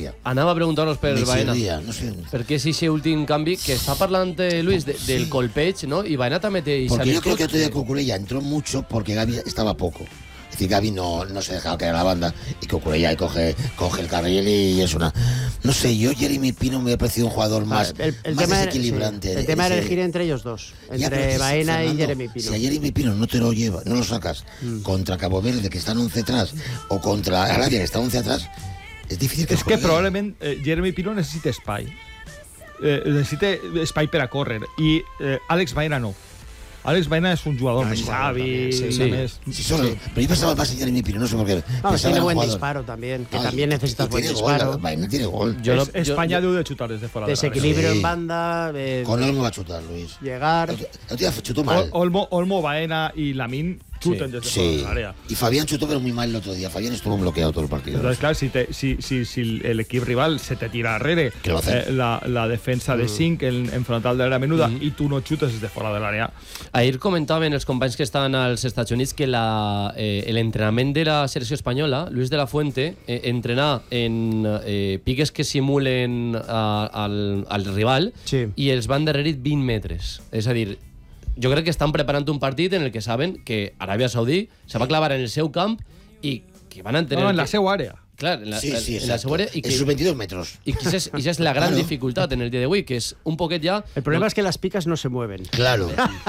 xirria. Anava a preguntar-vos per Baena. No sé. Perquè és aquest últim canvi que està parlant Luis del colpeig, ¿no? Y Baena también te... Porque yo creo que otro día Cucurella entró mucho porque Gavi estaba poco. Es decir, Gavi no se dejaba caer a la banda y Cucurella coge el carril y es una... No sé, Jeremy Pino me ha parecido un jugador más desequilibrante. El tema era elegir entre ellos dos, entre Baena y Jeremy Pino. Si a Jeremy Pino no te lo lleva, no lo sacas contra Cabo Verde, que están 11 atrás, o contra Arabia, que está 11 atrás, es difícil que... És que probablement Jeremy Pino necessita espai. Necessita espai per a córrer. I Àlex Baena no. Àlex Baena és un jugador més savi. Pero yo pensaba más en Jeremy Pino, no sé por qué. No, tiene buen disparo también, que también necesitas buen disparo. Baena tiene gol. España deu de xutar des de fora. Desequilibrio en banda. Con Olmo va a chutar, Luis. Llegar. El tío chutó mal. Olmo, Baena y Lamín chuten des de fora de l'àrea. Y Fabián chutó, pero muy mal el otro día. Fabián estuvo bloqueado todo el partido. Entonces, claro, si l'equip rival se te tira darrere la defensa de 5 en frontal de l'àrea menuda i tu no xutes des de fora de l'àrea. Ahir comentaven els companys que estan als Estats Units que l'entrenament de la selecció espanyola, Luis de la Fuente, entrenar en piques que simulen al rival i els van darrere 20 metres. És a dir, jo crec que estan preparant un partit en el que saben que Aràbia Saudí se va clavar en el seu camp i que van a entendre... No, en la seva àrea. Clar, en la seva àrea. En sus 22 metros. Y esa es la gran dificultad en el día de hoy, que es un poquet ya... El problema es que las picas no se mueven. Claro.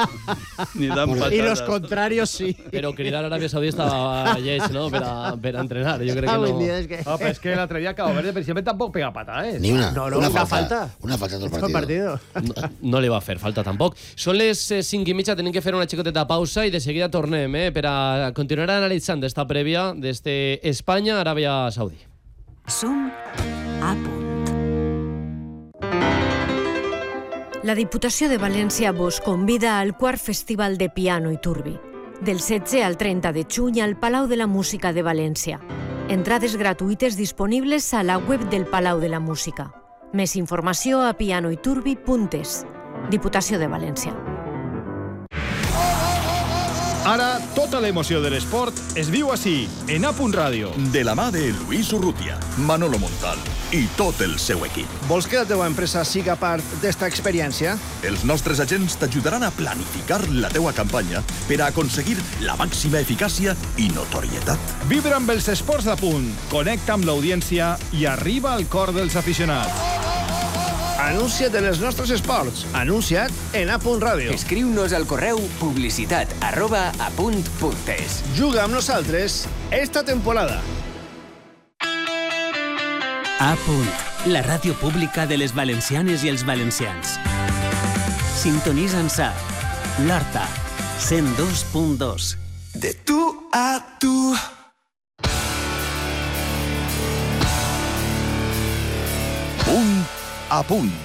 Ni dan patadas. Y los contrarios sí. Pero cridar a Aràbia Saudí estava lleig, no?, per a entrenar. Jo crec que no... No, però és que l'altre dia Cabo Verde precisament tampoc pega pata, Ni una. Una falta. Una falta en tot el partido. No li va fer falta tampoc. Són les 5:30, tenim que fer una xicoteta pausa i de seguida tornem per a continuar analitzant esta prèvia d'este Espanya-Aràbia Saudí. Som a punt. La Diputació de València vos convida al quart Festival de Piano i Turbi, del 16 al 30 de juny al Palau de la Música de València. Entrades gratuïtes disponibles a la web del Palau de la Música. Més informació a pianoiturbi.es. Diputació de València. Ara, tota l'emoció de l'esport es viu així, en A Punt Ràdio. De la mà de Luis Urrutia, Manolo Montal i tot el seu equip. Vols que la teva empresa siga part d'esta experiència? Els nostres agents t'ajudaran a planificar la teua campanya per a aconseguir la màxima eficàcia i notorietat. Vibra amb els esports d'A Punt, connecta amb l'audiència i arriba al cor dels aficionats. Anuncia't en els nostres esports. Anuncia't en A Punt Ràdio. Escriu-nos al correu publicitat@apunt.es. Juga amb nosaltres esta temporada. A Punt, la ràdio pública de les valencianes i els valencians. Sintonitza'ns a l'Horta, 102.2. De tu a tu. Punt a punt.